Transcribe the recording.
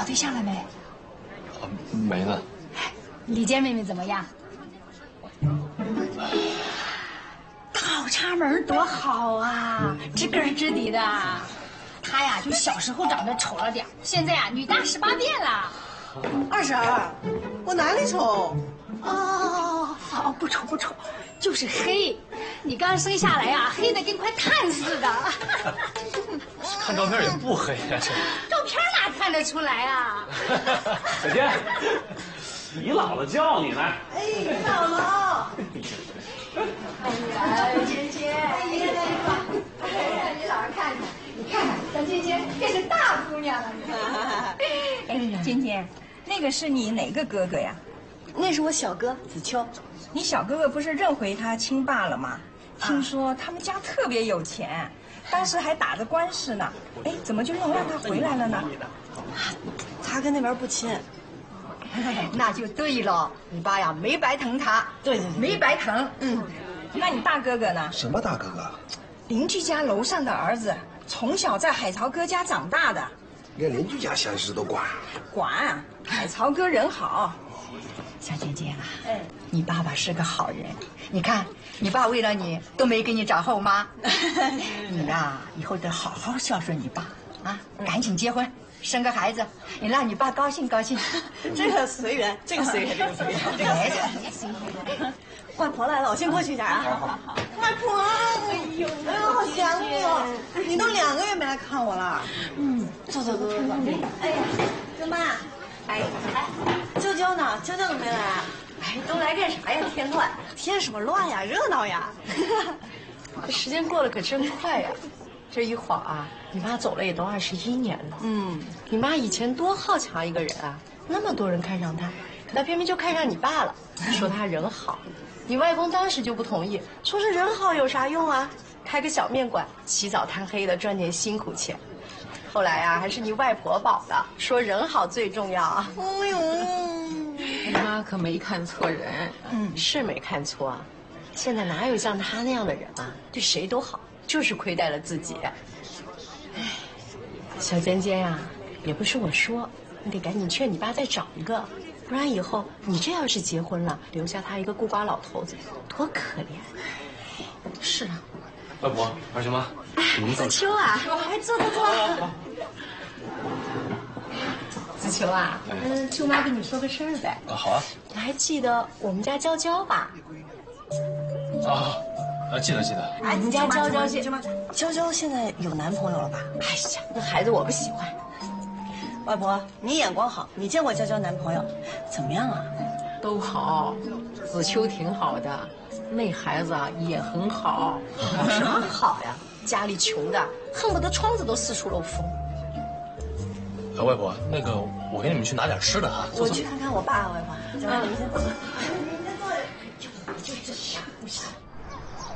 找对象了没？ 没呢。 李坚妹妹怎么样？倒插门多好啊，知根知底的。她呀，就小时候长得丑了点，现在呀，女大18变了。 二婶儿，我哪里丑？ 哦，不丑不丑，就是黑。你刚生下来呀，黑的跟块炭似的。 看照片也不黑呀，这照片哪看得出来啊？ 小坚，你姥姥叫你呢。 哎，姥姥。 哎呀，姐姐，哎呀，你姥姥看看，你看看，小姐姐变成大姑娘了。 哎，尖尖，那个是你哪个哥哥呀？ 那是我小哥子秋。 你小哥哥不是认回他亲爸了吗？听说他们家特别有钱，当时还打着官司呢。哎，怎么就又让他回来了呢？ 他跟那边不亲。 那就对了，你爸呀没白疼他， 对， 没白疼。 那你大哥哥呢？ 什么大哥哥？ 邻居家楼上的儿子，从小在海潮哥家长大的。 连邻居家闲事都管？ 管，海潮哥人好。 小姐姐啊，你爸爸是个好人，你看你爸为了你都没给你找后妈，你呀以后得好好孝顺你爸啊，赶紧结婚生个孩子，你让你爸高兴高兴。 这个随缘，这个随缘，这个随缘，这个随缘。外婆来了，我先过去一下啊。好。外婆，哎呦，好想你哦！你都2个月没来看我了。坐。哎呀，舅妈，哎，啾啾呢？啾啾怎么没来啊？ 哎，都来干啥呀？添乱？ 添什么乱呀？热闹呀！ 这时间过得可真快呀！这一晃啊，你妈走了也都21年了。你妈以前多好强一个人啊，那么多人看上她，可她偏偏就看上你爸了，说他人好。你外公当时就不同意，说是人好有啥用啊？开个小面馆，起早贪黑的赚点辛苦钱。后来啊，还是你外婆保的，说人好最重要。 哎呦， 妈可没看错人，是没看错啊。现在哪有像他那样的人啊？对谁都好，就是亏待了自己。哎，小尖尖呀，也不是我说，你得赶紧劝你爸再找一个，不然以后你这要是结婚了，留下他一个孤寡老头子，多可怜。 是啊， 外婆、二舅妈，你们子秋啊，哎，坐。子秋啊，秋妈跟你说个事儿呗。 好啊。 你还记得我们家娇娇吧？ 记得。 哎，你家娇娇娇娇现在有男朋友了吧？ 哎呀，那孩子我不喜欢。 外婆，你眼光好，你见过娇娇男朋友，怎么样啊？ 都好，子秋挺好的，那孩子啊也很好。 什么好呀？ 家里穷的，恨不得窗子都四处漏风。 外婆，那个我给你们去拿点吃的啊。 我去看看我爸，外婆。你们先走。